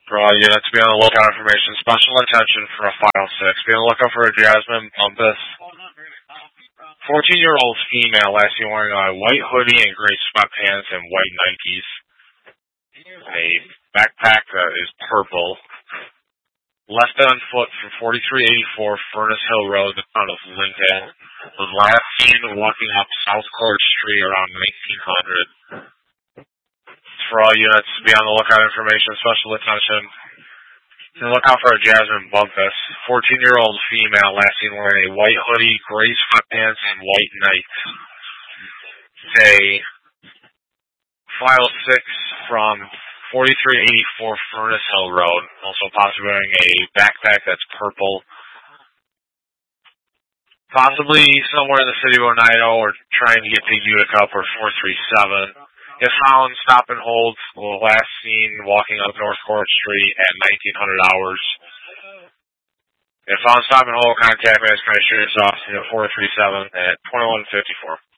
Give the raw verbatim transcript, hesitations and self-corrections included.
For all units, be on the lookout for information. Special attention for a file six. Be on the lookout for a Jasmine Bumpus. fourteen-year-old female, last seen wearing a white hoodie and gray sweatpants and white Nikes. A backpack that is purple. Left on foot from forty-three eighty-four Furnace Hill Road, the town of Lincoln. Was last seen walking up South Court Street around nineteen hundred. For all units, be on the lookout information, special attention. And look out for a Jasmine Bumpus. fourteen-year-old female, last seen wearing a white hoodie, gray sweatpants, and white Nikes. A file six from forty-three eighty-four Furnace Hill Road. Also possibly wearing a backpack that's purple. Possibly somewhere in the city of Oneida or trying to get to Utica or four three seven. If found, stop and hold. Last seen walking up North Court Street at nineteen hundred hours. If found, stop and hold. Contact me as Commissioner's Office at four three seven at twenty-one fifty-four.